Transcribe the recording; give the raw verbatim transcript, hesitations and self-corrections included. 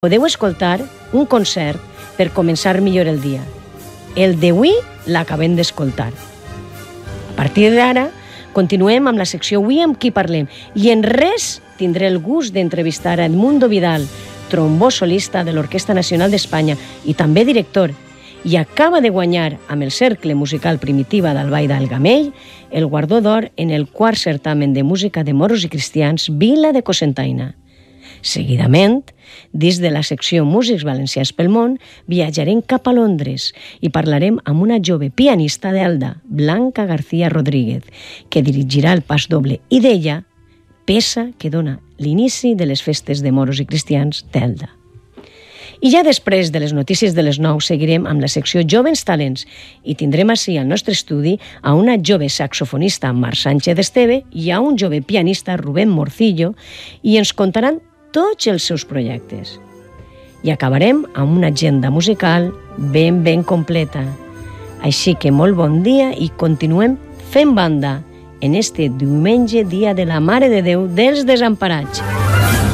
Podeu escoltar un concert per començar millor el dia. El d'avui l'acabem d'escoltar. A partir d'ara, continuem amb la secció Avui amb qui parlem i en res tindré el gust d'entrevistar a Edmundo Vidal, trombó solista de l'Orquestra Nacional d'Espanya i també director, i acaba de guanyar amb el Cercle Musical Primitiva d'Albait d'Algamell el guardó d'or en el quart certamen de música de moros i cristians Vila de Cocentaina. Seguidament, dins de la secció Músics Valencians pel Món, viatjarem cap a Londres i parlarem amb una jove pianista d'Elda, Blanca García Rodríguez, que dirigirà el pas doble i d'ella, peça que dona l'inici de les festes de moros i cristians d'Elda. I ja després de les notícies de les nou seguirem amb la secció Jovens Talents i tindrem així al nostre estudi a una jove saxofonista, Mar Sánchez Esteve, i a un jove pianista, Rubén Morcillo, i ens contaran tots els seus projectes. I acabarem amb una agenda musical ben, ben completa. Així que molt bon dia i continuem fent banda en este diumenge, dia de la Mare de Déu dels Desemparats.